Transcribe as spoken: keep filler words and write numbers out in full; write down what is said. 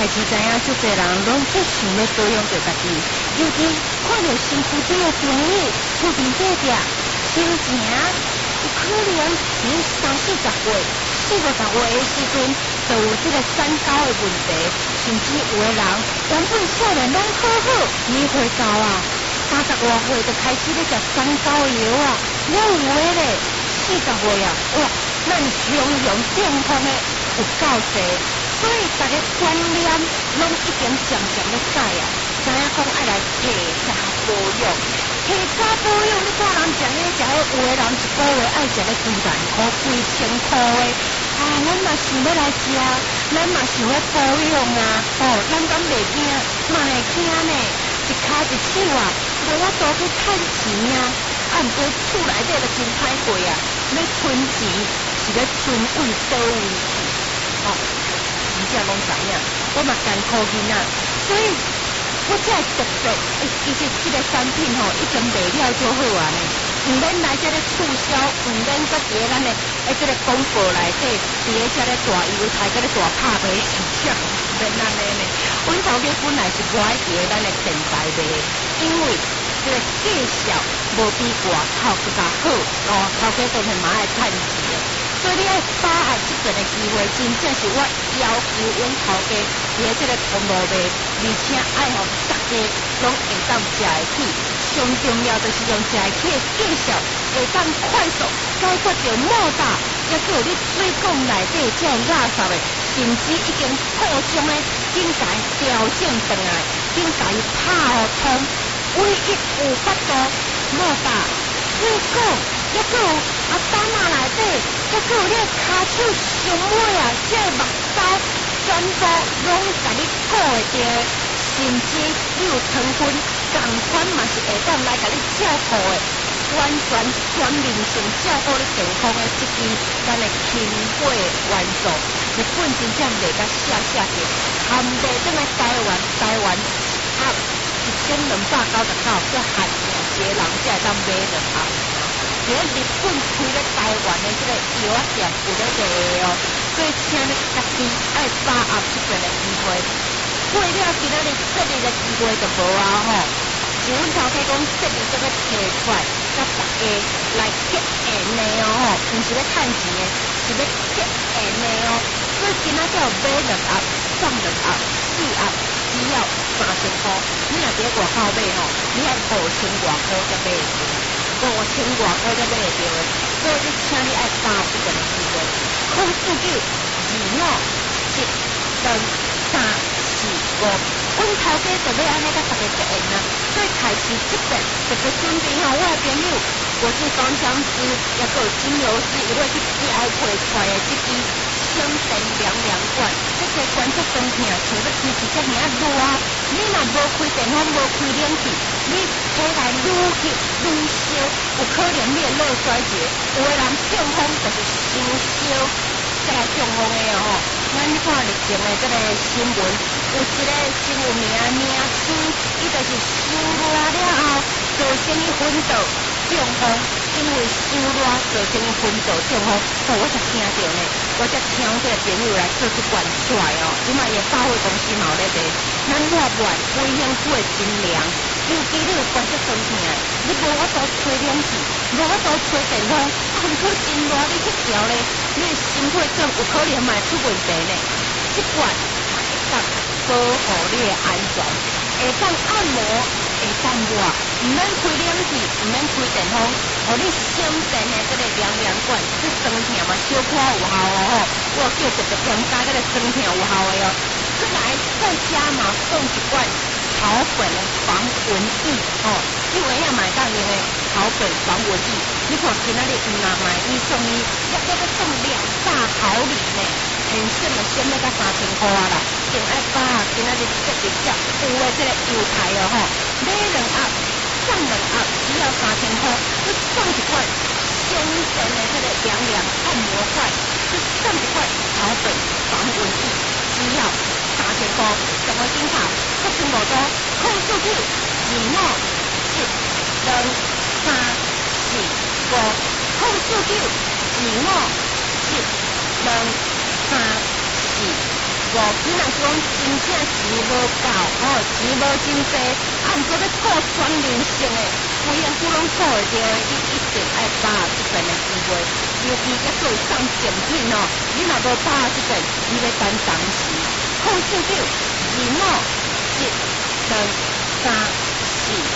开始知影，足侪人拢足想要保养着家己，尤其看到身躯顶的朋友厝边底底收钱，有可能连三四十岁、四五十岁的时阵，就有这个三高的问题，甚至有的人原本少年拢好好，年岁到啊，三十外岁就开始咧食三高药啊，了有的咧四十岁啊，哇，咱享用健康的有够济。所以大家观念拢已经渐渐咧改啊，知影讲爱来提早保养，提早保养，你看人食迄食迄，有的人一个月爱食咧几万箍、几千箍的，啊，咱嘛想要来食，咱嘛想要保养啊，哦，咱敢袂惊，嘛会惊呢，一骹一手啊，无法度去趁钱啊，啊，毋过厝内底就真歹过啊，要存钱是要存位倒位去，哦。真正拢知影，我嘛艰苦囡仔，所以我才会特别，诶，其实这个产品吼已经卖了就好啊呢，唔免来这个促销，唔免搁伫咱的诶这个广告内底，伫咧这个大油台搁咧大拍卖形象，免安尼呢。阮头家本来是不爱伫咧咱的电台卖，因为这个介绍无比外口更加好，哦，头家当然嘛爱趁钱的。所以你爱把握这阵的机会，真正是我要求阮头家伫咧这个通路卖，而且爱互大家拢会当食会起。上重要就是用食会起的介绍，会当快速解决着莫大，也佮有你水管内底这种垃圾的，甚至已经破种的，紧甲伊调整转来，紧甲伊拍互通，唯一有法度莫大水管。也佮有啊，胆仔内底，也佮有你骹手上尾啊，这目睭全部拢甲你顾会着，甚至你有糖分，共款嘛是会当来甲你照顾的，完全全面性照顾你健康的一支咱的轻轨元素，日本真正卖甲写写着，含卖转来台湾，台湾啊一千两百九十九，这限定一个人才会当买着它。伫咧日本开咧台湾的即个药仔店有咧卖哦，所以请你家己爱把握即阵的机会。过了今仔日设立的机会就无啊吼，是阮头家讲设立这个提出来，甲大家来结缘的哦吼，毋是要趁钱的，是要结缘的哦。所以今仔只有买两盒、送两盒、四盒，只要三千块。你若伫咧外口买吼，你爱五千外块才买得着。五千外块才买得着的，所以你请你爱把握这个机会。空四九二五七两三四五，阮头家就要安尼甲大家结缘啦。所以开始这边就要准备吼，我的朋友，我是芳香师，也个精油师，伊要去寄爱配出来的这支香甜凉凉罐，这个罐足酸痛，像要天气遮尔啊热啊，你若无开电风，无开冷气，你体内愈吸愈烧，有可能你会落衰竭。有的人中风就是伤烧，再来中风的哦吼。咱看日前的这个新闻，有一个真有名名师，伊就是伤热了后，造成伊昏倒中风，因为伤热造成伊昏倒中风。哦，我才听到呢，我才听这个朋友来做这罐出来哦，因为伊百货公司嘛有咧卖，咱热热微香水的真凉。尤其你有关节酸痛的，你无法度吹冷气，无法度吹电风，困去真热，你去调咧，你的心血管有可能嘛出问题呢。这罐嘛会当保护你的安全，会当按摩，会当热，唔免开冷气，唔免开电风，互你省电的这个凉凉罐，这酸痛嘛小可有效哦吼。我叫特别添加这个酸痛有效的哦。再来再加嘛送一罐。草本的防蚊液哦，你有影买当用的草本防蚊液，你看今仔日唔若买伊送你，一个要送两大好礼呢，很省的省要到三千块啊啦，定爱把今仔日设立只有的这个优惠哦吼，买两盒送两盒只要三千块，你送一罐香甜的这个凉凉按摩块，你送一罐草本防蚊液，只要三千块，什么金卡？福清无多，控数据二五七两三四五，控数据二五七两三四五。 无，你若是讲真正钱无够，哦，钱无真济，啊，毋过要顾全人性诶，规样都拢顾会着，你一定爱把握即份诶机会，尤其抑做送奖品哦，你若无把握即份，你要等当时，空四九二五一两三四。